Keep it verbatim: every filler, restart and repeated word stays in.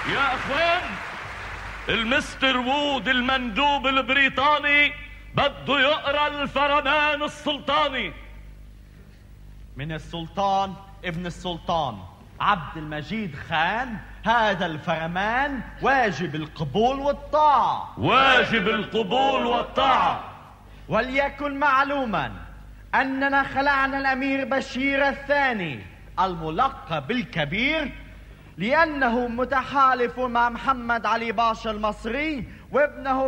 يا اخوان، المستر وود المندوب البريطاني بده يقرا الفرمان السلطاني. من السلطان ابن السلطان عبد المجيد خان، هذا الفرمان واجب القبول والطاعة. واجب القبول والطاعة. وليكن معلوما أننا خلعنا الأمير بشير الثاني الملقب بالكبير لأنه متحالف مع محمد علي باشا المصري وابنه